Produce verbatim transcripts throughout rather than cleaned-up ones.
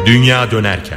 Dünya dönerken.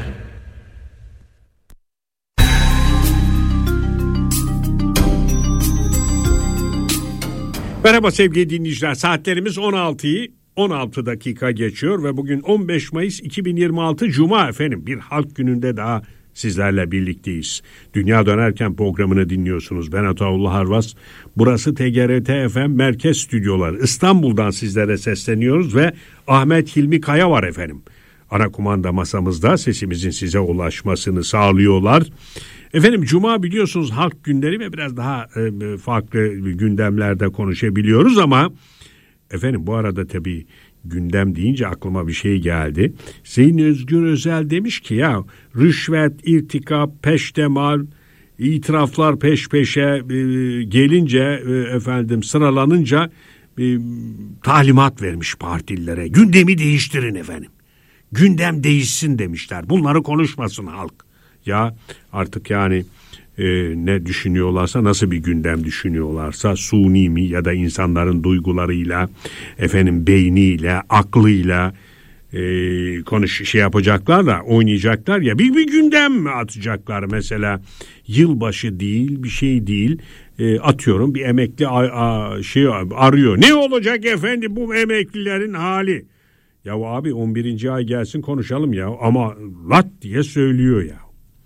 Merhaba sevgili dinleyiciler. Saatlerimiz on altıyı on altı dakika geçiyor ve bugün on beş Mayıs iki bin yirmi altı Cuma efendim. Bir halk gününde daha sizlerle birlikteyiz. Dünya dönerken programını dinliyorsunuz. Ben Ataullah Harvas. Burası T G R T F M Merkez Stüdyoları. İstanbul'dan sizlere sesleniyoruz ve Ahmet Hilmi Kaya var efendim. Ana kumanda masamızda sesimizin size ulaşmasını sağlıyorlar. Efendim Cuma biliyorsunuz halk günleri ve biraz daha e, farklı gündemlerde konuşabiliyoruz ama efendim bu arada tabii gündem deyince aklıma bir şey geldi. Sayın Özgür Özel demiş ki ya rüşvet, irtikap, peştemal, itiraflar peş peşe e, gelince e, efendim sıralanınca e, talimat vermiş partililere. Gündemi değiştirin efendim. Gündem değişsin demişler. Bunları konuşmasın halk. Ya artık yani e, ne düşünüyorlarsa, nasıl bir gündem düşünüyorlarsa, suni mi ya da insanların duygularıyla, efendim beyniyle, aklıyla e, konuş şey yapacaklar da oynayacaklar ya, bir, bir gündem mi atacaklar mesela, yılbaşı değil, bir şey değil, e, atıyorum bir emekli a, a, şey arıyor. Ne olacak efendim bu emeklilerin hali? Ya abi on birinci ay gelsin konuşalım ya, ama lat diye söylüyor ya.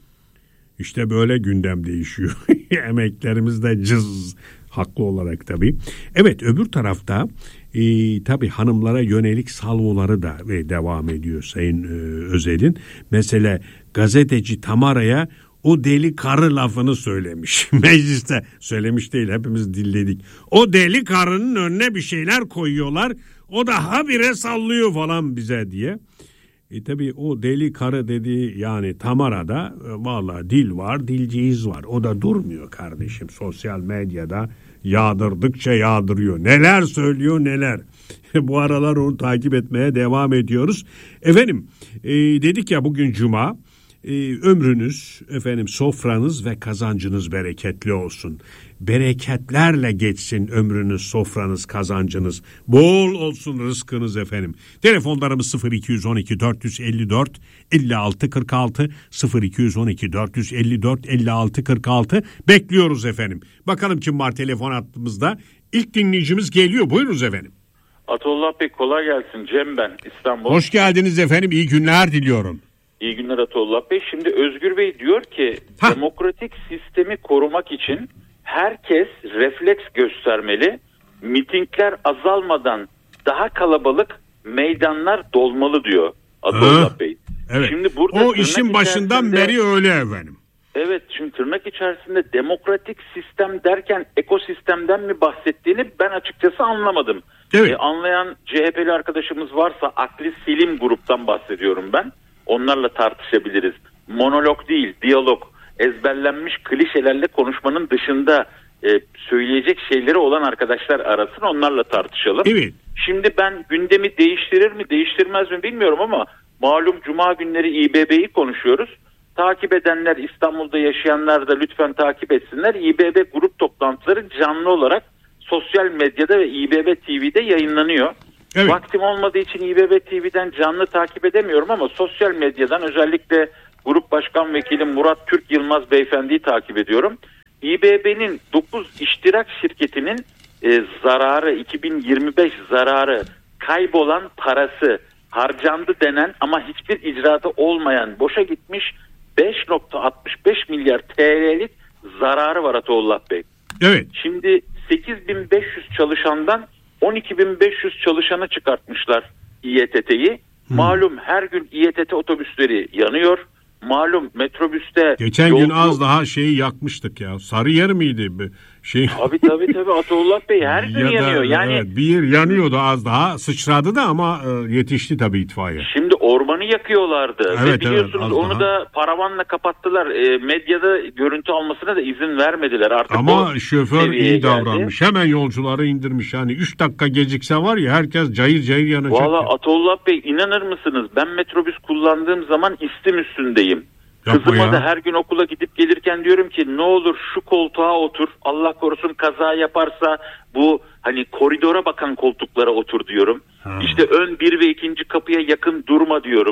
İşte böyle gündem değişiyor. Emeklerimiz de cız, haklı olarak tabii. Evet, öbür tarafta e, tabii hanımlara yönelik salvoları da e, devam ediyor Sayın e, Özel'in. Mesela gazeteci Tamara'ya o deli karı lafını söylemiş. Mecliste söylemiş değil, hepimiz dinledik. O deli karının önüne bir şeyler koyuyorlar. O da habire sallıyor falan bize diye. E tabii o deli karı dediği yani Tamara'da e, vallahi dil var, dilciğiz var. O da durmuyor kardeşim, sosyal medyada yağdırdıkça yağdırıyor. Neler söylüyor neler. Bu aralar onu takip etmeye devam ediyoruz. Efendim e, dedik ya bugün Cuma. Ee, ömrünüz, efendim sofranız ve kazancınız bereketli olsun. Bereketlerle geçsin ömrünüz, sofranız, kazancınız. Bol olsun rızkınız efendim. Telefonlarımız sıfır iki on iki dört yüz elli dört elli altı kırk altı sıfır iki on iki dört yüz elli dört elli altı kırk altı bekliyoruz efendim. Bakalım kim var telefon hattımızda. İlk dinleyicimiz geliyor. Buyurunuz efendim. Atollah Bey kolay gelsin. Cem ben, İstanbul. Hoş geldiniz efendim. İyi günler diliyorum. İyi günler Atollah Bey. Şimdi Özgür Bey diyor ki ha. demokratik sistemi korumak için herkes refleks göstermeli. Mitingler azalmadan daha kalabalık meydanlar dolmalı diyor Atollah ha. Bey. Evet. Şimdi burada o işin başından beri öyle efendim. Evet, şimdi tırnak içerisinde demokratik sistem derken ekosistemden mi bahsettiğini ben açıkçası anlamadım. Evet. Ee, anlayan C H P'li arkadaşımız varsa akli selim gruptan bahsediyorum ben. Onlarla tartışabiliriz. Monolog değil, diyalog. Ezberlenmiş klişelerle konuşmanın dışında e, söyleyecek şeyleri olan arkadaşlar arasın, onlarla tartışalım. Evet. Şimdi ben gündemi değiştirir mi değiştirmez mi bilmiyorum ama malum Cuma günleri İ B B'yi konuşuyoruz. Takip edenler, İstanbul'da yaşayanlar da lütfen takip etsinler. İ B B grup toplantıları canlı olarak sosyal medyada ve İ B B T V'de yayınlanıyor. Evet. Vaktim olmadığı için İ B B T V'den canlı takip edemiyorum ama sosyal medyadan özellikle Grup Başkan Vekili Murat Türk Yılmaz Beyefendi'yi takip ediyorum. İ B B'nin dokuz iştirak şirketinin e, zararı, iki bin yirmi beş zararı, kaybolan parası, harcandı denen ama hiçbir icraatı olmayan, boşa gitmiş beş virgül altmış beş milyar T L'lik zararı var Atollah Bey. Evet. Şimdi sekiz bin beş yüz çalışandan on iki bin beş yüz çalışanı çıkartmışlar İ Y T T'yi. Hmm. Malum her gün İ Y T T otobüsleri yanıyor. Malum metrobüste... Geçen yolcu... gün az daha şeyi yakmıştık ya. Sarıyer miydi? Şey... Tabii tabii tabii Atollah Bey her gün ya yanıyor. Da, yani evet, bir yer yanıyordu az daha. Sıçradı da ama yetişti tabii itfaiye. Şimdi ormanı yakıyorlardı. Evet, ve biliyorsunuz evet, onu daha. da paravanla kapattılar. E, medyada görüntü almasına da izin vermediler. Artık ama şoför iyi davranmış. Geldi. Hemen yolcuları indirmiş. Yani üç dakika gecikse var ya herkes cayır cayır yanacak. Valla Atollah Bey inanır mısınız? Ben metrobüs kullandığım zaman istim üstündeyim. Yapma Kızıma ya. da her gün okula gidip gelirken diyorum ki ne olur şu koltuğa otur. Allah korusun kaza yaparsa bu hani koridora bakan koltuklara otur diyorum. Ha. İşte ön bir ve ikinci kapıya yakın durma diyorum.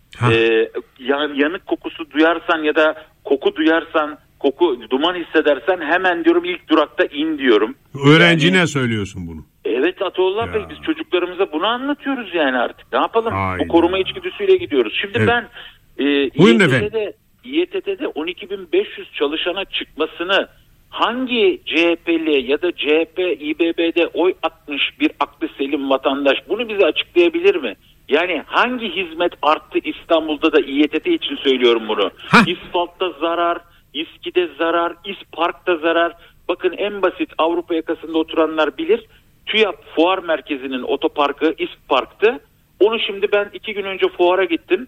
Ee, yanık kokusu duyarsan ya da koku duyarsan, koku, duman hissedersen hemen diyorum ilk durakta in diyorum. Öğrencine yani, söylüyorsun bunu. Evet Atollah Bey, biz çocuklarımıza bunu anlatıyoruz yani artık. Ne yapalım? Hayda. Bu koruma içgüdüsüyle gidiyoruz. Şimdi evet. ben e, İETT'de, İETT'de on iki bin beş yüz çalışana çıkmasını hangi C H P'li ya da C H P İBB'de oy atmış bir aklı selim vatandaş bunu bize açıklayabilir mi? Yani hangi hizmet arttı İstanbul'da da İETT için söylüyorum bunu. Heh. İsfaltta zarar, İSKİ'de zarar, İSPark'ta zarar. Bakın en basit, Avrupa yakasında oturanlar bilir. TÜYAP Fuar Merkezi'nin otoparkı İSPark'tı. Onu şimdi ben iki gün önce fuara gittim.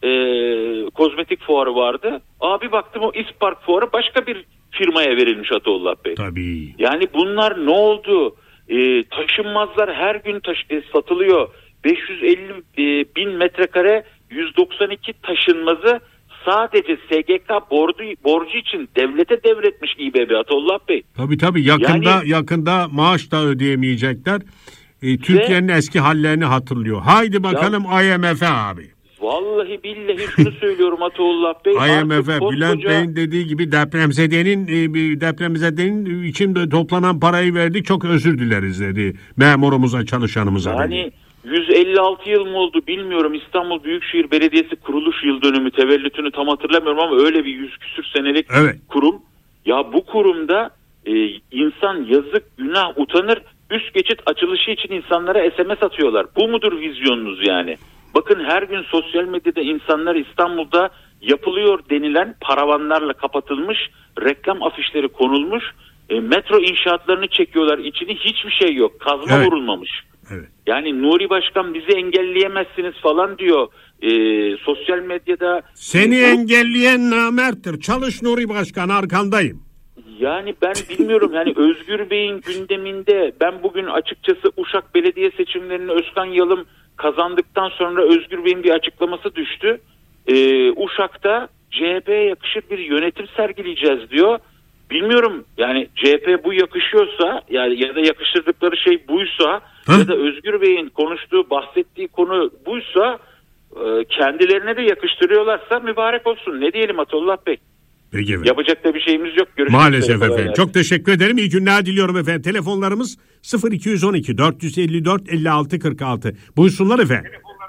Ee, kozmetik fuarı vardı. Abi baktım o İSPark fuarı başka bir firmaya verilmiş Atollah Bey. Tabii. Yani bunlar ne oldu? Ee, taşınmazlar her gün taş- e, satılıyor. beş yüz elli e, bin metrekare yüz doksan iki taşınmazı sadece S G K borcu, borcu için devlete devretmiş İBB Atollah Bey. Tabii tabii yakında yani, yakında maaş da ödeyemeyecekler. E, Türkiye'nin ve, eski hallerini hatırlıyor. Haydi bakalım ya, I M F'e abi. Vallahi billahi şunu söylüyorum Atollah Bey. I M F'e Bülent Bey'in dediği gibi depremzedenin depremzedenin için toplanan parayı verdik, çok özür dileriz dedi memurumuza, çalışanımıza. Yani dedi. yüz elli altı yıl mı oldu bilmiyorum, İstanbul Büyükşehir Belediyesi kuruluş yıl dönümü, tevellütünü tam hatırlamıyorum ama öyle bir yüz küsür senelik evet. kurum. Ya bu kurumda e, insan yazık, günah, utanır, üst geçit açılışı için insanlara S M S atıyorlar. Bu mudur vizyonunuz yani? Bakın her gün sosyal medyada insanlar İstanbul'da yapılıyor denilen paravanlarla kapatılmış reklam afişleri konulmuş, e, metro inşaatlarını çekiyorlar, içini hiçbir şey yok, kazma evet. vurulmamış. Evet. Yani Nuri Başkan bizi engelleyemezsiniz falan diyor e, sosyal medyada. Seni e, engelleyen namerttir. Çalış Nuri Başkan, arkandayım. Yani ben bilmiyorum yani Özgür Bey'in gündeminde ben bugün açıkçası Uşak Belediye seçimlerini Özkan Yalım kazandıktan sonra Özgür Bey'in bir açıklaması düştü. E, Uşak'ta C H P'ye yakışır bir yönetim sergileyeceğiz diyor. Bilmiyorum yani C H P bu yakışıyorsa yani ya da yakıştırdıkları şey buysa Hı? ya da Özgür Bey'in konuştuğu, bahsettiği konu buysa e, kendilerine de yakıştırıyorlarsa mübarek olsun. Ne diyelim Atollah Bey? Peki efendim. Yapacak da bir şeyimiz yok. Görüşmek Maalesef efendim. efendim. Çok teşekkür ederim. İyi günler diliyorum efendim. Telefonlarımız sıfır iki on iki dört yüz elli dört elli altı kırk altı. Buyursunlar efendim.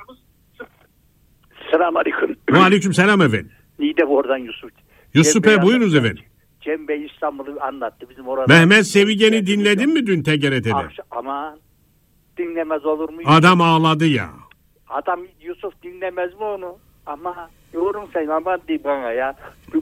Selamun aleyküm. Aleyküm selam efendim. Nidep oradan Yusuf. Yusuf Bey buyurunuz efendim. Cem Bey İstanbul'u anlattı. Bizim orada. Mehmet Sevigen'i dinledin mi dün T G R T'de? Aman dinlemez olur mu? Adam ağladı ya. Adam Yusuf dinlemez mi onu? Ama yorum sen aman diye bana ya.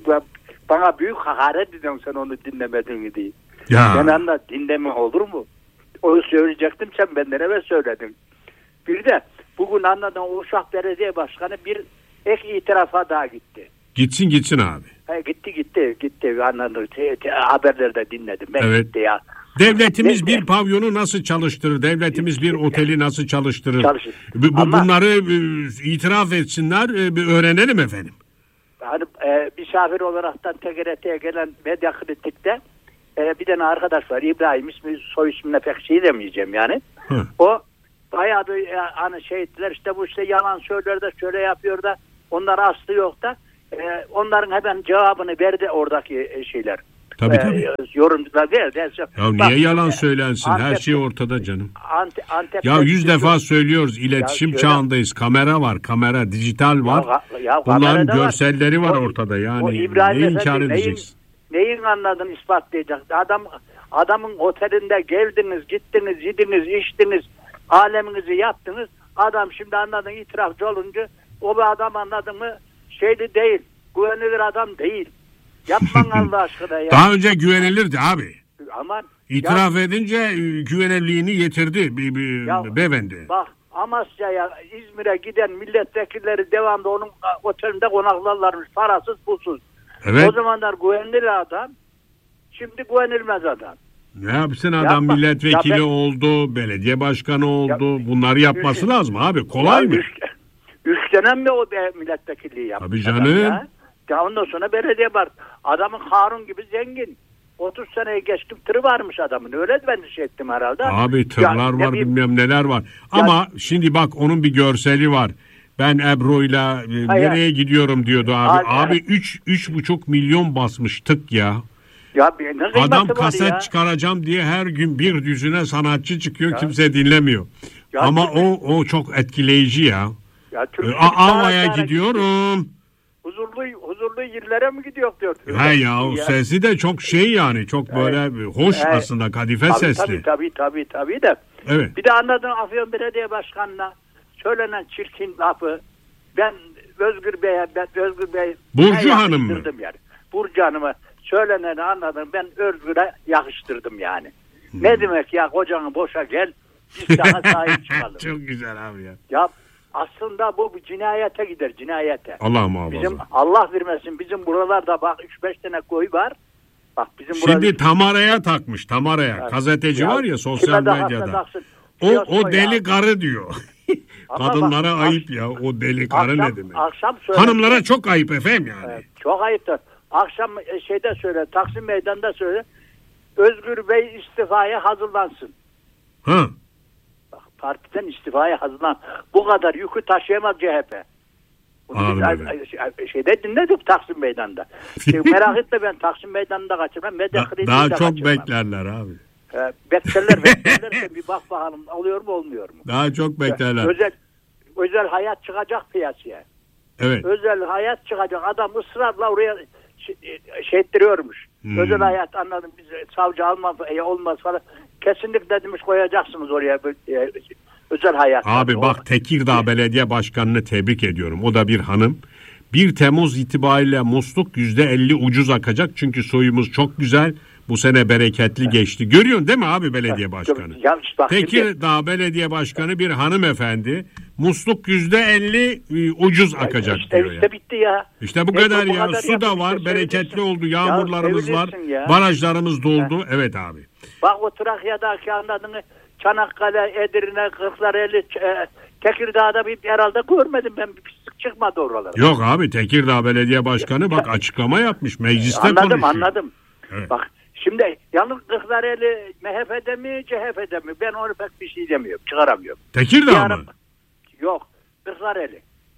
Bana büyük hakaret ediyorsun sen onu dinlemediğini diye. Ya. Ben anlat, dinleme olur mu? Onu söyleyecektim, sen benden evvel söyledin. Bir de bugün anladım Uşak Belediye Başkanı bir ek itirafa daha gitti. Gitsin gitsin abi. He, gitti gitti gitti anladım. Te, te, haberlerde dinledim. Ben evet. gitti ya. Devletimiz bir pavyonu nasıl çalıştırır? Devletimiz bir oteli nasıl çalıştırır? Çalışır. Bu, Ama, bunları e, itiraf etsinler, e, bir öğrenelim efendim. Hani e, misafir olaraktan T G R T'ye gelen medya kritikte e, bir tane arkadaş var, İbrahim, ismi soy ismine pek şey demeyeceğim yani. Hı. O bayağı bir e, hani şey ettiler, işte bu işte yalan söyler de şöyle yapıyor da onlar aslı yok da e, onların hemen cevabını verdi oradaki e, şeyler. Tabii tabii. E, yorumcular verdi. Ya Bak, niye yalan e, söylensin? Antep, her şey ortada canım. Ante, Antep, ya yüz defa söylüyoruz. İletişim ya, çağındayız. Kamera var. Kamera, dijital var. Ya, ya, bunların görselleri var, var ortada. Yani ne inkar edeceksin? Neyin, neyin anladın ispatlayacak? Adam adamın otelinde geldiniz, gittiniz, yediniz, içtiniz, aleminizi yaptınız. Adam şimdi anladın itirafçı olunca o bir adam anladın mı şeyli değil. Güvenilir adam değil. Yapman Allah aşkına ya. Daha önce güvenilirdi abi. Aman. İtiraf ya, edince güvenilirliğini yitirdi bir, bir ya, beyefendi. Bak Amasya'ya, İzmir'e giden milletvekilleri devamlı onun otelinde konaklarlarmış. Parasız, pulsuz. Evet. O zamanlar güvenilir adam. Şimdi güvenilmez adam. Ne yapsın adam? Yapma. Milletvekili ben, oldu, belediye başkanı oldu. Ya, Bunları yapması üç, lazım abi. Kolay ya, mı? Üç, üç mi o be, milletvekilliği yapmış? Tabii canım. Ya. Ya ondan sonra belediye var. Adamın Harun gibi zengin. otuz seneye geçtim tırı varmış adamın. Öyle ben şey ettim herhalde. Abi tırlar ya, var, bilmem neler var. Ya, ama şimdi bak onun bir görseli var. ben Ebru'yla e, nereye gidiyorum diyordu abi. Abi üç üç buçuk milyon basmış tık ya. Ya adam kaset ya. Çıkaracağım diye her gün bir düzine sanatçı çıkıyor, ya. Kimse dinlemiyor. Ya, ama o o çok etkileyici ya. Ya ee, Ava'ya gidiyorum. Huzurlu huzurlu yerlere mi gidiyor diyor. He ya, o sesi de çok şey yani, çok böyle evet. Hoş evet. Aslında kadife tabii, sesli. Tabii tabii tabii tabii de. Evet. Bir de anladın, Afyon Belediye Başkanı'na söylenen çirkin lafı ben Özgür Bey'e ben Özgür Bey Burcu Hanım mı? Yani. Burcu Hanım'a söyleneni anladım, ben Özgür'e yakıştırdım yani. Hmm. Ne demek ya, kocanı boşa gel biz sana sahip çıkalım. Çok güzel abi ya. Ya aslında bu bir cinayete gider, cinayete. Allah muhafaza. Bizim Allah vermesin, bizim buralarda bak üç beş tane koy var. Bak bizim şimdi burada... Tamara'ya takmış, Tamara'ya. Evet. Gazeteci ya, var ya sosyal medyada. O, o deli ya. Karı diyor. Kadınlara bak, ayıp ya, o deli karı akşam, ne demek? Akşam hanımlara çok ayıp efendim yani. Evet, çok ayıptır. Akşam şeyde söyle, Taksim Meydanı'nda söyle, Özgür Bey istifaya hazırlansın. Ha. Bak, partiden istifaya hazırlan. Bu kadar yükü taşıyamaz C H P. Biz, şeyde dinledik Taksim Meydanı'nda. Şey, merak etme, ben Taksim Meydanı'nda kaçırmam. Da, daha çok kaçırmam. Beklerler abi. Ee, beklerler, beklerler. Bir bak bakalım oluyor mu olmuyor mu? Daha çok beklerler. Özel, özel hayat çıkacak piyasaya. Evet. Özel hayat çıkacak. Adam ısrarla oraya şey, şey ettiriyormuş. Hmm. Özel hayat, anladım, biz savcı almaz olmaz falan. Kesinlikle demiş koyacaksınız oraya e, özel hayat. Abi bak o... Tekirdağ Belediye Başkanı'nı tebrik ediyorum. O da bir hanım. bir Temmuz itibariyle musluk yüzde elli ucuz akacak. Çünkü soyumuz çok güzel. Bu sene bereketli evet. Geçti. Görüyorsun değil mi abi belediye başkanı? Ya, bak, Tekirdağ şimdi... Belediye Başkanı bir hanımefendi. Musluk yüzde elli ucuz akacak işte, diyor işte ya. bitti ya. İşte bu e, kadar bu ya. Kadar su da var, bereketli oldu. Yağmurlarımız ya, var. Ya. Barajlarımız doldu. Ha. Evet abi. Bak o Trakya'daki anladığını, Çanakkale, Edirne, Kırklareli, Tekirdağ'da bir herhalde görmedim ben, bir pislik çıkmadı oralara. Yok abi, Tekirdağ Belediye Başkanı bak açıklama yapmış, mecliste anladım, konuşuyor. Anladım anladım. Evet. Bak şimdi yalnız Kırklareli M H P'de mi C H P'de mi, ben onu pek bir şey demiyorum, çıkaramıyorum. Tekirdağ mı? Yok, Kırklareli.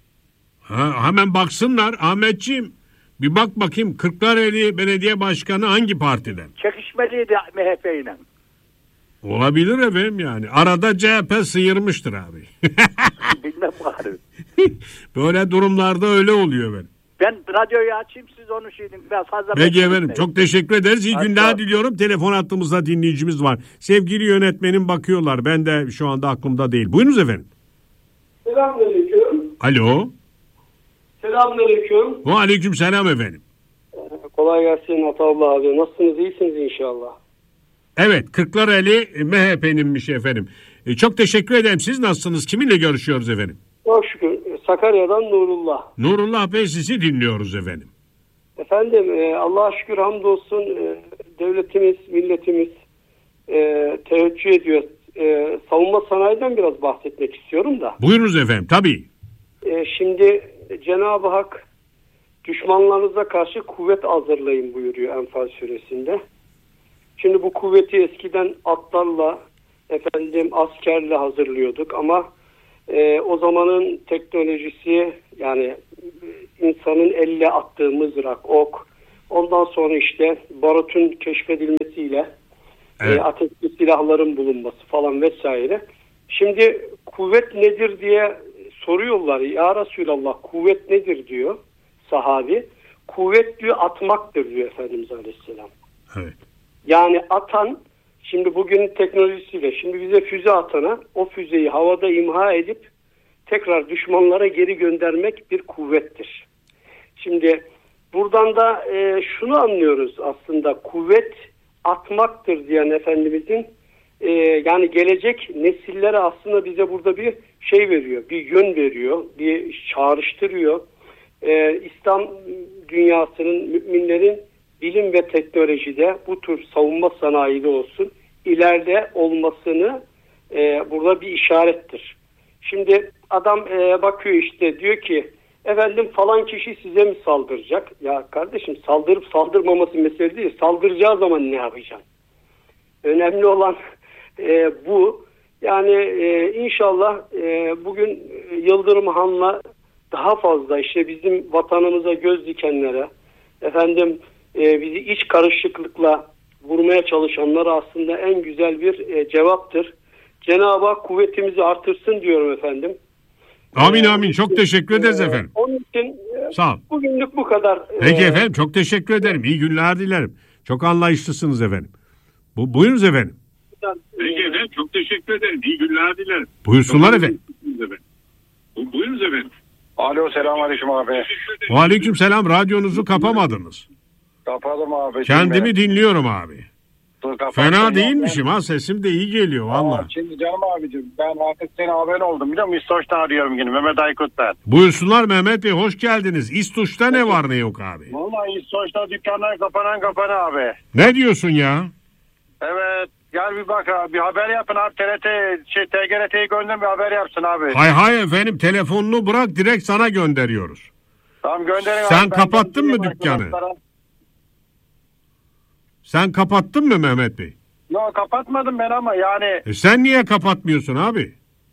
Ha, hemen baksınlar Ahmetciğim. Bir bak bakayım, Kırklareli Belediye Başkanı hangi partiden? Çekişmeliydi M H P ile. Olabilir efendim yani. Arada C H P sıyırmıştır abi. Bilmem bari. Böyle durumlarda öyle oluyor benim. Ben radyoyu açayım, siz onu şeyin ben fazla... Peki efendim, çok teşekkür ederiz. İyi günler diliyorum. Telefon hattımızda dinleyicimiz var. Sevgili yönetmenim bakıyorlar. Ben de şu anda aklımda değil. Buyurunuz efendim. Selamünaleyküm. Alo. Selamünaleyküm. Ve aleyküm selam efendim. Kolay gelsin Atallah abi. Nasılsınız? İyisiniz inşallah. Evet, Kırklareli M H P'ninmiş efendim. E, çok teşekkür ederim. Siz nasılsınız? Kiminle görüşüyoruz efendim? Çok şükür. Sakarya'dan Nurullah. Nurullah Bey, sizi dinliyoruz efendim. Efendim e, Allah'a şükür hamdolsun e, devletimiz, milletimiz e, teveccüh ediyor. E, savunma sanayiden biraz bahsetmek istiyorum da. Buyurunuz efendim, tabii. E, şimdi Cenab-ı Hak düşmanlarınıza karşı kuvvet hazırlayın buyuruyor Enfal suresinde. Şimdi bu kuvveti eskiden atlarla, efendim askerle hazırlıyorduk ama e, o zamanın teknolojisi, yani insanın elle attığı mızrak, ok, ondan sonra işte barutun keşfedilmesiyle evet. e, ateşli silahların bulunması falan vesaire. Şimdi kuvvet nedir diye soruyorlar. Ya Resulallah, kuvvet nedir diyor sahabi. Kuvvet diyor atmaktır diyor Efendimiz Aleyhisselam. Evet. Yani atan, şimdi bugün teknolojisiyle şimdi bize füze atana o füzeyi havada imha edip tekrar düşmanlara geri göndermek bir kuvvettir. Şimdi buradan da e, şunu anlıyoruz aslında, kuvvet atmaktır diyen Efendimizin e, yani gelecek nesillere aslında bize burada bir şey veriyor, bir yön veriyor, bir çağrıştırıyor. E, İslam dünyasının, müminlerin bilim ve teknolojide bu tür savunma sanayide olsun ileride olmasını e, burada bir işarettir. Şimdi adam e, bakıyor işte diyor ki efendim falan kişi size mi saldıracak? Ya kardeşim, saldırıp saldırmaması mesele değil. Saldıracağı zaman ne yapacaksın? Önemli olan e, bu. Yani e, inşallah e, bugün Yıldırım Han'la daha fazla işte bizim vatanımıza göz dikenlere, efendim e, bizi iç karışıklıkla vurmaya çalışanlara aslında en güzel bir e, cevaptır. Cenab-ı Hak kuvvetimizi artırsın diyorum efendim. Amin amin. Çok teşekkür ederiz efendim. Onun için sağ ol. Bugünlük bu kadar. Peki efendim, çok teşekkür ederim. İyi günler dilerim. Çok anlayışlısınız efendim. Bu, buyurunuz efendim. Peki efendim, çok teşekkür ederim. İyi günler dilerim. Buyursunlar efendim. Bu, buyurunuz efendim. Alo, selamünaleyküm abi. Aleyküm selam. Radyonuzu kapamadınız. Kapadım abi. Kendimi Şimdi, dinliyorum abi. dur, kapattım. Fena değilmişim ha, sesim de iyi geliyor valla. Aa, Şimdi canım abicim, ben artık seni haber oldum biliyor musun? İstoç'tan arıyorum yine. Mehmet Aykut ben. Buyursunlar Mehmet Bey, hoş geldiniz. İstoç'ta ne var ne yok abi? Vallahi İstoç'ta dükkanlar kapanan kapanan abi. Ne diyorsun ya? Evet. Gel bir bak abi. Bir haber yapın abi. T R T, şey, T G R T'yi gönder, bir haber yapsın abi. Hay hay efendim, telefonunu bırak, direkt sana gönderiyoruz. Tamam, gönderin abi. Sen Ben kapattın mı göndereyim dükkanı? arkadaşlara. Sen kapattın mı Mehmet Bey? Yok, kapatmadım ben ama yani. E sen niye kapatmıyorsun abi?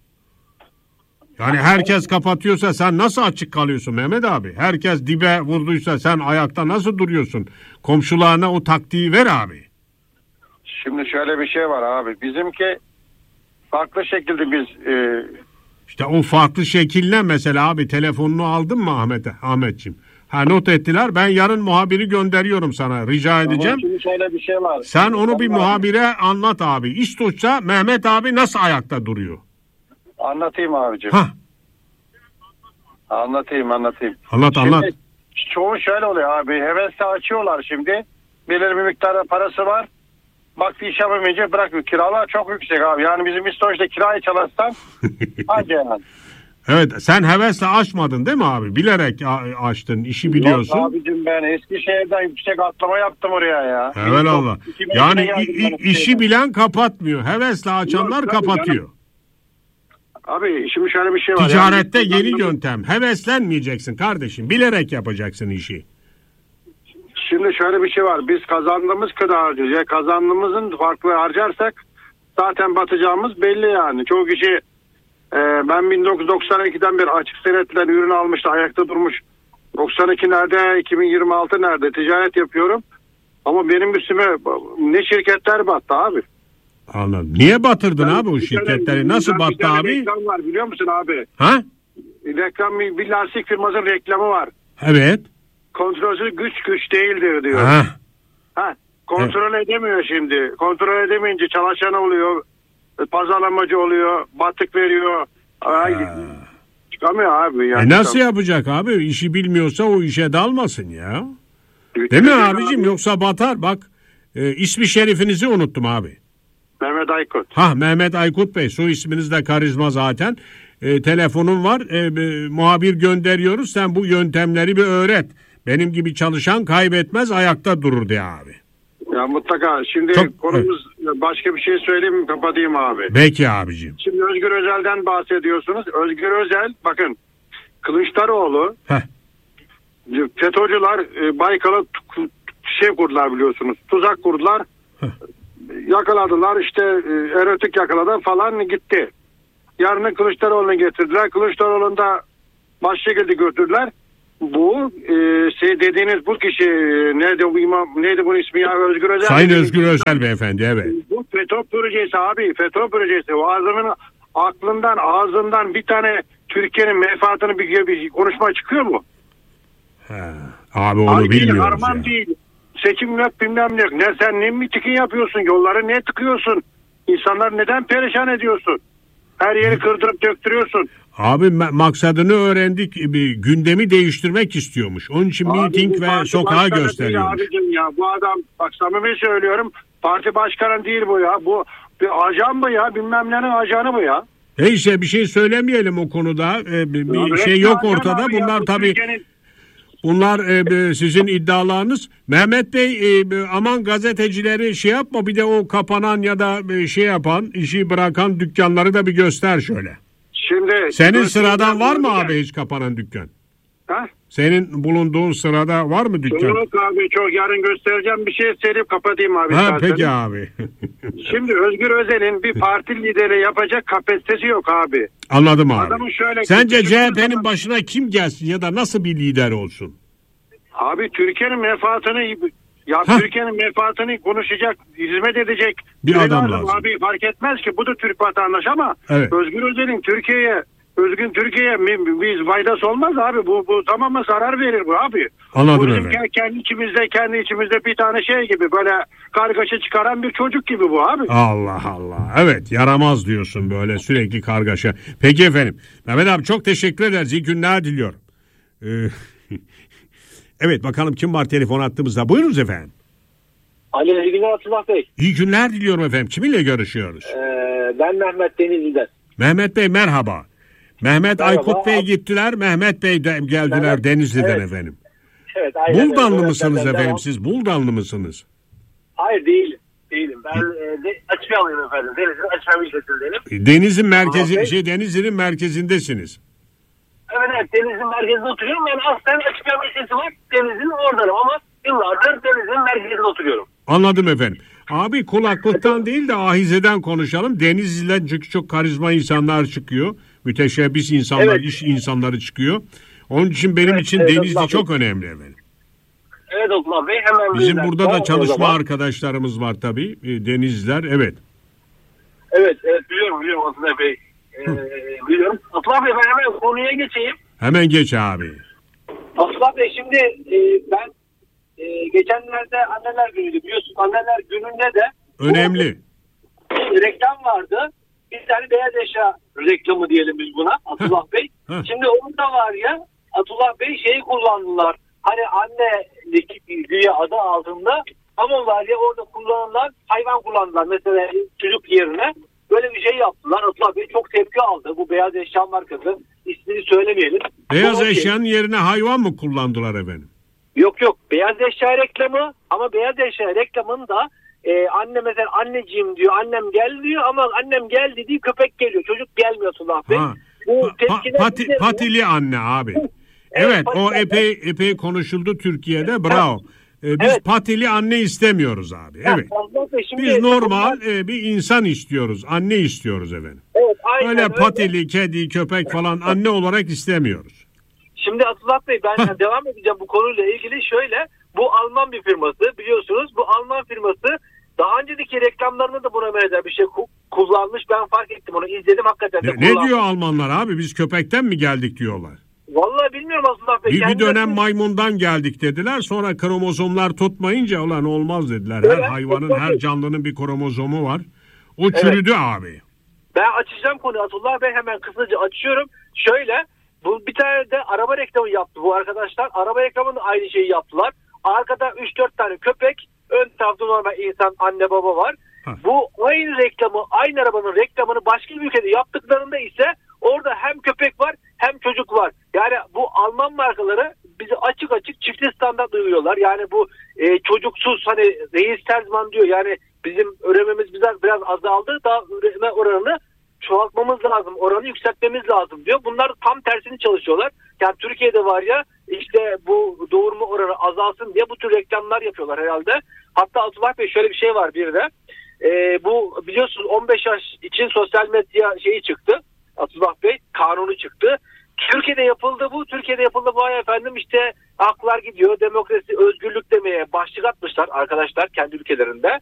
Yani herkes kapatıyorsa sen nasıl açık kalıyorsun Mehmet abi? Herkes dibe vurduysa sen ayakta nasıl duruyorsun? Komşularına o taktiği ver abi. Şimdi şöyle bir şey var abi. Bizimki farklı şekilde biz e, İşte o farklı şekilde mesela abi, telefonunu aldın mı Ahmet Ahmetciğim? Ha, not ettiler. Ben yarın muhabiri gönderiyorum sana. Rica edeceğim. Şimdi şöyle bir şey var. Sen onu bir Tamam. muhabire anlat abi. İstoç'ta Mehmet abi nasıl ayakta duruyor? Anlatayım abicim. Hah. Anlatayım anlatayım. Anlat Şimdi, anlat. çoğu şöyle oluyor abi. Hevesle açıyorlar şimdi. Belirli bir miktarda parası var. Baktı iş yapamayınca bırakıyor. Kiralar çok yüksek abi. Yani bizim İstoç'ta kirayı çalışsan anca yani. Evet, sen hevesle açmadın değil mi abi? Bilerek a- açtın, işi biliyorsun. Yok abicim, ben Eskişehir'den yüksek atlama yaptım oraya ya. Evelallah. Yani i- i- işi bilen kapatmıyor. Hevesle açanlar Yok, kapatıyor. Abi şimdi şöyle bir şey var. Ticarette yani, yeni yöntem. Heveslenmeyeceksin kardeşim. Bilerek yapacaksın işi. Şimdi şöyle bir şey var. Biz kazandığımız kadar harcıyoruz. Ya kazandığımızın farklı harcarsak zaten batacağımız belli yani. Çoğu kişi e, ben bin dokuz yüz doksan ikiden beri açık senetle ürün almıştı, ayakta durmuş. doksan iki nerede, iki bin yirmi altı nerede ticaret yapıyorum. Ama benim üstüme ne şirketler battı abi. Anladım. Niye batırdın Ben abi o bir şirketleri? tane- Nasıl bir battı tane abi? Reklam var biliyor musun abi? Ha? Reklam, bir lastik firmasının reklamı var. Evet. Kontrolsüz güç güç değildir diyor. Ha. Ha, kontrol edemiyor şimdi. Kontrol edemeyince çalışan oluyor. Pazarlamacı oluyor. Batık veriyor. Ay, çıkamıyor abi. Yani. E nasıl yapacak abi? İşi bilmiyorsa o işe dalmasın ya. Değil mi abicim? Yoksa batar. Bak e, ismi şerifinizi unuttum abi. Mehmet Aykut. Ha, Mehmet Aykut Bey. Soy isminiz de karizma zaten. E, telefonum var. E, e, muhabir gönderiyoruz. Sen bu yöntemleri bir öğret. Benim gibi çalışan kaybetmez, ayakta durur diye abi. Ya mutlaka. Şimdi Çok- konumuz başka bir şey söyleyeyim mi? Kapatayım abi. Peki abicim. Şimdi Özgür Özel'den bahsediyorsunuz. Özgür Özel bakın Kılıçdaroğlu Heh. FETÖ'cüler e, Baykal'a t- şey kurdular biliyorsunuz. Tuzak kurdular. Heh. Yakaladılar işte e, erotik yakaladı falan gitti. Yarın Kılıçdaroğlu'nu getirdiler. Kılıçdaroğlu'nda baş şekilde götürdüler. Bu e, şey dediğiniz bu kişi e, neydi bu imam neydi bunun ismi ya Özgür Özel. Sayın Özgür Özel beyefendi, evet. Bu FETÖ projesi abi, FETÖ projesi. O adamın aklından, ağzından bir tane Türkiye'nin menfaatını bir, bir konuşma çıkıyor mu? Ha, abi onu Abi değil, bilmiyoruz harman ya. değil. Seçim yok bilmem ne yok. Ne sen ne mitikin yapıyorsun? Yolları ne tıkıyorsun? İnsanlar neden perişan ediyorsun? Her yeri kırdırıp döktürüyorsun. Abi ma- maksadını öğrendik. Bir gündemi değiştirmek istiyormuş. Onun için Abi miting bu ve parti sokağa başkanı değil gösteriyormuş. abicim ya. Bu adam bak samimi söylüyorum. Parti başkanı değil bu ya. Bu bir ajan bu ya. Bilmem nenin ajanı bu ya. Neyse, bir şey söylemeyelim o konuda. Ee, bir bir Ya şey resmen yok ajan ortada. abi ya. Bunlar Bu tabii Türkiye'nin- bunlar e, sizin iddialarınız. Mehmet Bey e, aman gazetecileri şey yapma, bir de o kapanan ya da e, şey yapan, işi bırakan dükkanları da bir göster şöyle. Şimdi Senin bu- sıradan var mı abi hiç kapanan dükkan? Ha? Senin bulunduğun sırada var mı dükkan? Yok abi, çok yarın göstereceğim bir şey söyleyip kapatayım abi. Ha, peki abi. Şimdi Özgür Özel'in bir parti lideri yapacak kapasitesi yok abi. Anladım abi. Adamın şöyle Sence C H P'nin başına kim gelsin ya da nasıl bir lider olsun? Abi Türkiye'nin menfaatını ya Heh. Türkiye'nin menfaatini konuşacak, hizmet edecek bir adam lazım. Abi fark etmez ki bu da Türk vatandaşı ama evet. Özgür Özel'in Türkiye'ye Özgün Türkiye'ye biz faydası olmaz abi. Bu bu tamamen zarar verir bu abi. Anladım bu efendim. Kendi içimizde kendi içimizde bir tane şey gibi, böyle kargaşa çıkaran bir çocuk gibi bu abi. Allah Allah. Evet, yaramaz diyorsun böyle sürekli kargaşa. Peki efendim. Mehmet abi çok teşekkür ederiz. İyi günler diliyorum. Ee, evet, bakalım kim var telefon attığımızda. Buyurunuz efendim. Alo, iyi günler Abdullah Bey. İyi günler diliyorum efendim. Kiminle görüşüyoruz? Ee, ben Mehmet Denizli'den. Mehmet Bey merhaba. Mehmet Merhaba. Aykut Bey gittiler. Mehmet Bey de geldiler Mehmet, Denizli'den evet. efendim. Evet, aynen. Buldanlı Evet, mısınız ben, ben, efendim devam. siz? Buldanlı mısınız? Hayır değilim. Değilim. Ben e, de, Açıkyalı'yım efendim. Denizli'nin Açıkyalı ilçesindeyim. Denizin merkezi, Abi. şey Denizli'nin merkezindesiniz. Evet evet, Denizli'nin merkezinde oturuyorum. Ben aslen Açıkyalı ilçesi var. Denizli'nin oradanım ama yıllardır Denizli'nin merkezinde oturuyorum. Anladım efendim. Abi kulaklıktan değil de ahizeden konuşalım. Denizli'den çünkü çok karizma insanlar çıkıyor. Müteşebbis insanlar, Evet. iş insanları çıkıyor. Onun için benim Evet, için evet, Denizli Abdullah çok önemli efendim. Evet Abdullah Bey, hemen Bizim bir burada da dakika. çalışma O zaman- arkadaşlarımız var tabii. E, Denizliler, evet. Evet evet, biliyorum biliyorum Abdullah Bey. Ee, biliyorum. Abdullah Bey, ben hemen konuya geçeyim. Hemen geç abi. Abdullah Bey, şimdi e, ben e, geçenlerde anneler günüydü, biliyorsun. Anneler gününde de Önemli. bir reklam vardı. Bir tane beyaz eşya reklamı diyelim biz buna Abdullah Bey. Heh. Şimdi orada var ya Abdullah Bey şeyi kullandılar. Hani annelik güya adı altında, ama var ya orada kullanılan hayvan kullandılar. Mesela çocuk yerine böyle bir şey yaptılar. Abdullah Bey çok tepki aldı. Bu beyaz eşya markası. İsmini söylemeyelim. Beyaz Ama- eşyanın yerine hayvan mı kullandılar efendim? Yok yok, beyaz eşya reklamı, ama beyaz eşya reklamında e, anne mesela anneciğim diyor, annem gel diyor, ama annem gel dediği köpek geliyor, çocuk gelmiyor Abdullah Bey. Ha. Bu Pa- tepkiler pati- üzerine- patili anne abi. Evet, o patili- epey epey konuşuldu Türkiye'de. Bravo. Ee, biz Evet. patili anne istemiyoruz abi. Evet. Abdullah Bey, şimdi- Biz normal e, bir insan istiyoruz. Anne istiyoruz efendim. Evet, aynen Öyle öyle. patili, kedi, köpek falan anne olarak istemiyoruz. Şimdi Abdullah Bey, ben Heh. devam edeceğim bu konuyla ilgili. Şöyle, bu Alman bir firması, biliyorsunuz. Bu Alman firması daha önceki reklamlarında da buna benzer bir şey ku- kullanmış. Ben fark ettim onu, izledim, hakikaten de Ne, ne kullanmış. diyor Almanlar abi? Biz köpekten mi geldik diyorlar. Vallahi bilmiyorum Abdullah Bey. Bir, bir Kendileri- dönem maymundan geldik dediler. Sonra kromozomlar tutmayınca ulan olmaz dediler. Her Evet, hayvanın, tabii. her canlının bir kromozomu var. O çürüdü abi. Ben açacağım konuyu Abdullah Bey, hemen kısaca açıyorum. Şöyle, bu bir tane de araba reklamı yaptı bu arkadaşlar. Araba reklamında aynı şeyi yaptılar. Arkada üç dört tane köpek, ön tarafta normal insan, anne baba var. Ha. Bu aynı reklamı, aynı arabanın reklamını başka bir ülkede yaptıklarında ise orada hem köpek var hem çocuk var. Yani bu Alman markaları bizi açık açık çiftli standart uyguluyorlar. Yani bu e, çocuksuz, hani reis Terzman diyor, yani bizim ürememiz biraz, biraz azaldı, daha üreme oranını çoğaltmamız lazım, oranı yükseltmemiz lazım diyor. Bunlar tam tersini çalışıyorlar. Yani Türkiye'de var ya, işte bu doğurma oranı azalsın diye bu tür reklamlar yapıyorlar herhalde. Hatta Abdullah Bey, şöyle bir şey var bir de. Ee, bu biliyorsunuz on beş yaş için sosyal medya şeyi çıktı. Abdullah Bey, kanunu çıktı. Türkiye'de yapıldı bu. Türkiye'de yapıldı bu ay efendim, işte haklar gidiyor, demokrasi, özgürlük demeye başlık atmışlar arkadaşlar kendi ülkelerinde.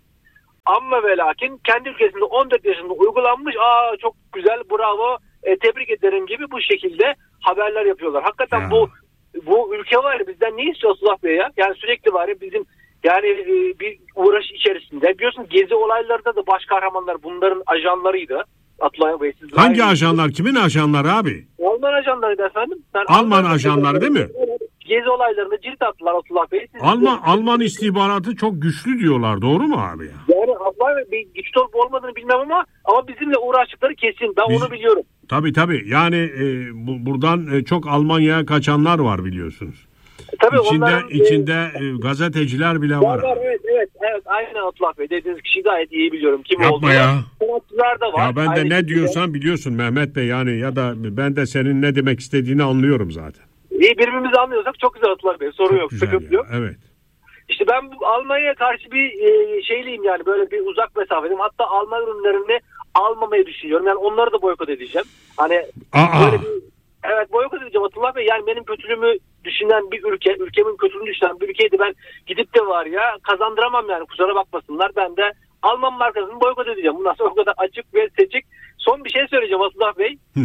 Ama ve lakin kendi ülkesinde on dört yaşında uygulanmış. Aa çok güzel, bravo, e, tebrik ederim gibi bu şekilde haberler yapıyorlar. Hakikaten Ya. bu bu ülke var ya, bizden ne istiyor Abdullah Bey ya? Yani sürekli var ya bizim, yani e, bir uğraş içerisinde. Biliyorsun gezi olaylarında da baş kahramanlar bunların ajanlarıydı. Abdullah Bey, siz Hangi daha iyi- ajanlar? Kimin ajanları abi? Alman ajanlarıydı efendim. Ben Alman ajanları değil mi? Gezi olaylarında cirit attılar Abdullah Bey. Siz- Alman Alman istihbaratı çok güçlü diyorlar. Doğru mu abi ya? Yani Abdullah Bey, bir güç olup olmadığını bilmem ama ama bizimle uğraştıkları kesin. Ben Biz- onu biliyorum. Tabii tabii. Yani e, bu, buradan e, çok Almanya'ya kaçanlar var biliyorsunuz. Tabii İçinde onların, içinde e, gazeteciler bile var. var. var evet evet evet aynen Abdullah Bey, dediğiniz kişi gayet iyi biliyorum kim Yapma olduğunu. ya. Sanatçılar da var. Ya ben de Aynı ne şekilde. diyorsan biliyorsun Mehmet Bey, yani ya da ben de senin ne demek istediğini anlıyorum zaten. İyi, birbirimizi anlıyorsak çok güzel Atılay Bey. Sorun çok yok, güzel sıkıntı ya, yok. evet. İşte ben bu Almanya'ya karşı bir e, şeyliyim yani, böyle bir uzak mesafedeyim. Hatta Alman ürünlerini almamayı düşünüyorum. Yani onları da boykot edeceğim. Hani Aa. böyle bir, evet boykot edeceğim Atılay Bey. Yani benim kötülüğümü düşünen bir ülke, ülkemin kötülüğünü düşünen bir ülkeydi. Ben gidip de var ya kazandıramam yani, kusura bakmasınlar. Ben de Alman markasını boykot edeceğim. Bundan sonra o kadar açık ve seçik. Son bir şey söyleyeceğim Atılay Bey. Hı.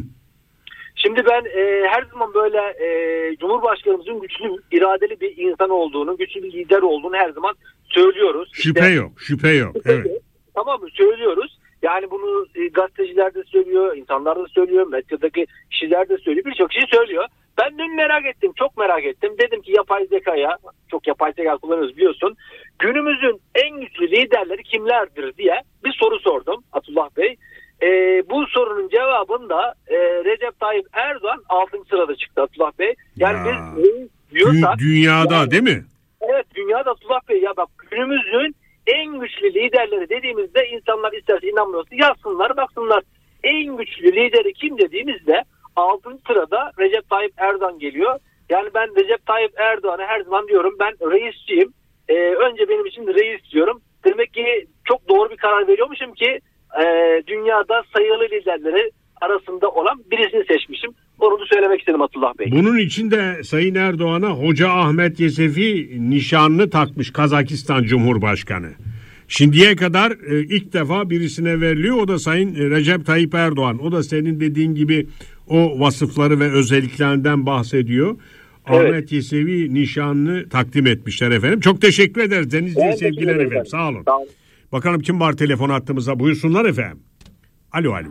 Şimdi ben e, her zaman böyle e, Cumhurbaşkanımızın güçlü, iradeli bir insan olduğunu, güçlü bir lider olduğunu her zaman söylüyoruz. Şüphe işte, yok, şüphe yok. Evet. Tamam mı? Söylüyoruz. Yani bunu e, gazeteciler de söylüyor, insanlar da söylüyor, medyadaki kişiler de söylüyor, birçok kişi söylüyor. Ben dün merak ettim, çok merak ettim. Dedim ki yapay zekaya, çok yapay zeka kullanıyoruz biliyorsun. Günümüzün en güçlü liderleri kimlerdir diye bir soru sordum Atullah Bey. E, bu sorunun cevabında e, Recep Tayyip Erdoğan altıncı sırada çıktı Atullah Bey. Yani ya. biz diyorsak, Dü- dünyada yani, değil mi? Evet, dünyada Atullah Bey, ya bak günümüzün en güçlü liderleri dediğimizde insanlar isterse inanmıyorsa yazsınlar baksınlar. En güçlü lideri kim dediğimizde altıncı sırada Recep Tayyip Erdoğan geliyor. Yani ben Recep Tayyip Erdoğan'a her zaman diyorum, ben reisçiyim. Ee, önce benim için reis diyorum. Demek ki çok doğru bir karar veriyormuşum ki e, dünyada sayılı liderleri arasında olan birisini seçmişim. Onu da söylemek istedim Atullah Bey. Bunun için de Sayın Erdoğan'a Hoca Ahmet Yesevi nişanını takmış Kazakistan Cumhurbaşkanı. Şimdiye kadar e, ilk defa birisine veriliyor. O da Sayın Recep Tayyip Erdoğan. O da senin dediğin gibi o vasıfları ve özelliklerinden bahsediyor. Evet. Ahmet Yesevi nişanını takdim etmişler efendim. Çok teşekkür ederiz. Denizli'ye evet, sevgiler efendim. efendim. Sağ olun. Sağ olun. Bakalım kim var telefon hattımıza. Buyursunlar efendim. Alo alo.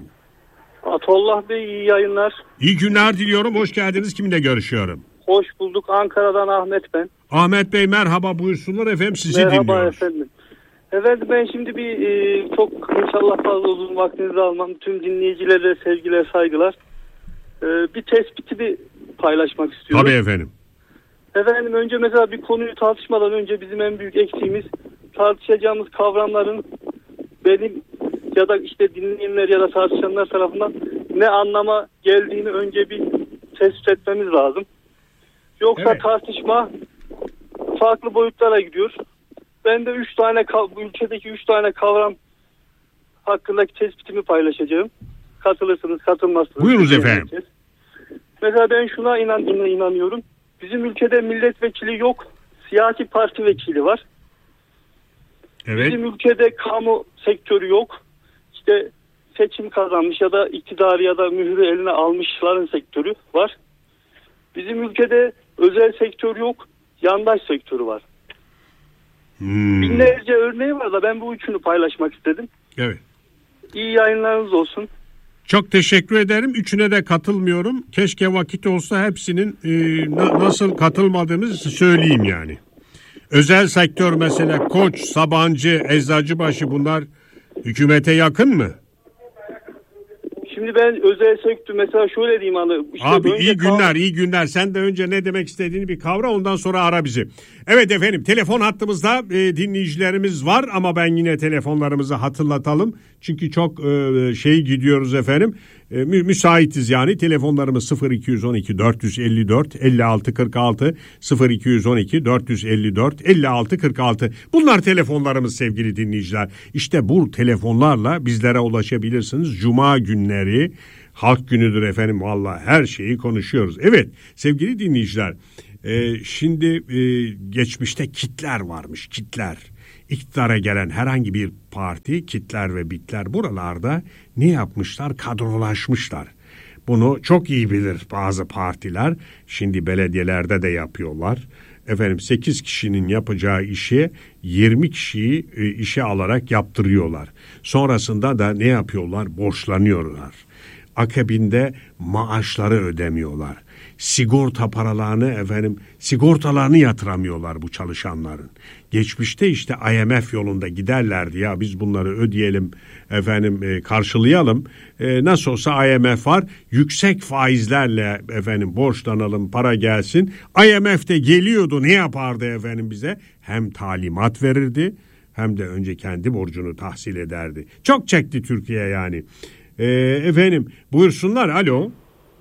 Atullah Bey, iyi yayınlar. İyi günler diliyorum. Hoş geldiniz. Kiminle görüşüyorum? Hoş bulduk. Ankara'dan Ahmet ben. Ahmet Bey merhaba, buyursunlar efendim, sizi merhaba dinliyoruz. Merhaba efendim. Evet, ben şimdi bir e, çok inşallah fazla uzun vaktinizi almam. Tüm dinleyicilere sevgiler, saygılar. E, bir tespiti bir paylaşmak istiyorum. Tabii efendim. Efendim önce mesela bir konuyu tartışmadan önce bizim en büyük eksiğimiz tartışacağımız kavramların benim ya da işte dinleyenler ya da tartışanlar tarafından ne anlama geldiğini önce bir tespit etmemiz lazım. Yoksa evet, tartışma farklı boyutlara gidiyor. Ben de üç tane bu ülkedeki üç tane kavram hakkındaki tespitimi paylaşacağım. Katılırsınız, katılmazsınız. Buyurunuz efendim. Mesela ben şuna inan, inanıyorum. Bizim ülkede milletvekili yok, siyasi parti vekili var. Evet. Bizim ülkede kamu sektörü yok. İşte seçim kazanmış ya da iktidarı ya da mührü eline almışların sektörü var. Bizim ülkede özel sektör yok, yandaş sektörü var. Hmm. Binlerce örneği var da ben bu üçünü paylaşmak istedim. Evet. İyi yayınlarınız olsun. Çok teşekkür ederim. Üçüne de katılmıyorum. Keşke vakit olsa hepsinin e, na- nasıl katılmadığımızı söyleyeyim yani. Özel sektör mesela Koç, Sabancı, Eczacıbaşı, bunlar hükümete yakın mı? Şimdi ben özel sektör mesela şöyle diyeyim hani. Işte abi iyi günler kav- iyi günler. Sen de önce ne demek istediğini bir kavra, ondan sonra ara bizi. Evet efendim, telefon hattımızda e, dinleyicilerimiz var ama ben yine telefonlarımızı hatırlatalım. Çünkü çok e, şey gidiyoruz efendim. E, mü- müsaitiz yani. Telefonlarımız sıfır iki on iki dört yüz elli dört elli altı kırk altı sıfır iki on iki dört yüz elli dört elli altı kırk altı. Bunlar telefonlarımız sevgili dinleyiciler. İşte bu telefonlarla bizlere ulaşabilirsiniz. Cuma günleri halk günüdür efendim. Vallahi her şeyi konuşuyoruz. Evet sevgili dinleyiciler. E, şimdi e, geçmişte kitler varmış, kitler. İktidara gelen herhangi bir parti, kitler ve bitler buralarda ne yapmışlar? Kadrolaşmışlar. Bunu çok iyi bilir bazı partiler. Şimdi belediyelerde de yapıyorlar. Efendim sekiz kişinin yapacağı işi yirmi kişiyi e, işe alarak yaptırıyorlar. Sonrasında da ne yapıyorlar? Borçlanıyorlar. Akabinde maaşları ödemiyorlar. Sigorta paralarını efendim sigortalarını yatıramıyorlar bu çalışanların. Geçmişte işte I M F yolunda giderlerdi, ya biz bunları ödeyelim efendim e, karşılayalım. E, nasıl olsa I M F var, yüksek faizlerle efendim borçlanalım, para gelsin. I M F de geliyordu, ne yapardı efendim bize? Hem talimat verirdi hem de önce kendi borcunu tahsil ederdi. Çok çekti Türkiye yani. E, efendim buyursunlar. Alo.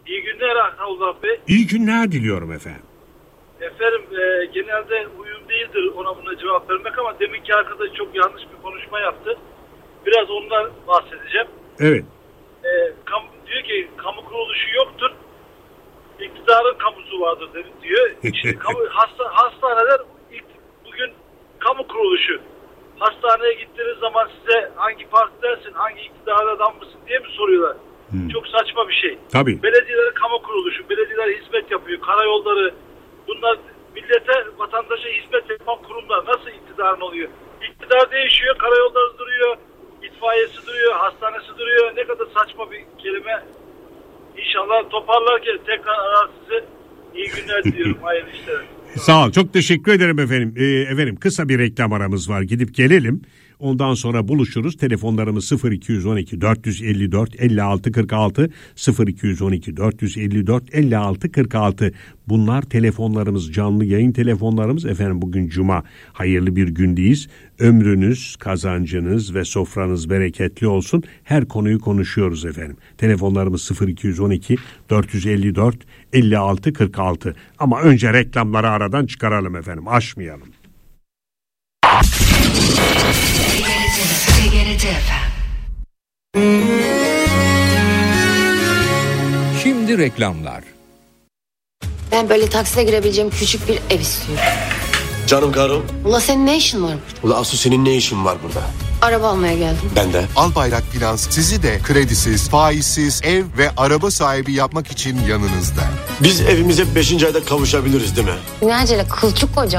İyi günler Abdullah Bey. İyi günler diliyorum efendim. Efendim e, genelde uyum değildir ona buna cevap vermek ama deminki arkadaş çok yanlış bir konuşma yaptı. Biraz ondan bahsedeceğim. Evet. E, kam, diyor ki kamu kuruluşu yoktur. İktidarın kamusu vardır diyor. İşte kamu, hasta, hastaneler ilk, bugün kamu kuruluşu. Hastaneye gittiğiniz zaman size hangi partidensin, hangi iktidar adam mısın diye mi soruyorlar? Hmm. Çok saçma bir şey. Tabii. Belediyeler kamu kuruluşu, belediyeler hizmet yapıyor, karayolları, bunlar millete, vatandaşa hizmet yapan kurumlar. Nasıl iktidarın oluyor? İktidar değişiyor, karayolları duruyor, itfaiyesi duruyor, hastanesi duruyor. Ne kadar saçma bir kelime. İnşallah toparlarken tekrar arar size. İyi günler diliyorum. Hayırlı işler. Sağ ol. Çok teşekkür ederim efendim. Ee, efendim kısa bir reklam aramız var. Gidip gelelim. Ondan sonra buluşuruz. Telefonlarımız sıfır iki on iki dört yüz elli dört elli altı kırk altı sıfır iki on iki dört yüz elli dört elli altı kırk altı. Bunlar telefonlarımız, canlı yayın telefonlarımız. Efendim bugün cuma, hayırlı bir gündeyiz. Ömrünüz, kazancınız ve sofranız bereketli olsun. Her konuyu konuşuyoruz efendim. Telefonlarımız sıfır iki on iki dört yüz elli dört elli altı kırk altı. Ama önce reklamları aradan çıkaralım efendim. Aşmayalım. Şimdi reklamlar. Ben böyle taksiye girebileceğim küçük bir ev istiyorum. Canım karım. Ula senin ne işin var burada? Ula asıl senin ne işin var burada? Araba almaya geldim. Ben de. Albayrak Finans sizi de kredisiz, faizsiz ev ve araba sahibi yapmak için yanınızda. Biz evimize beşinci ayda kavuşabiliriz değil mi? Ne acele kılçık kocam.